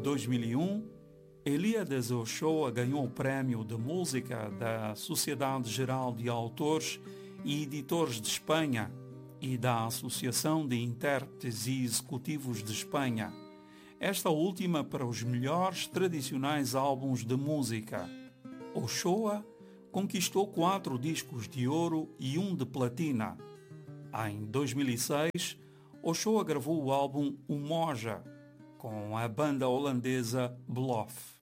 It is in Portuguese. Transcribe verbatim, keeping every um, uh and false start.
dois mil e um, Eliades Ochoa ganhou o Prémio de Música da Sociedade Geral de Autores e Editores de Espanha e da Associação de Intérpretes e Executivos de Espanha, esta última para os melhores tradicionais álbuns de música. Ochoa conquistou quatro discos de ouro e um de platina. Em dois mil e seis, Ochoa gravou o álbum Umoja com a banda holandesa Blof.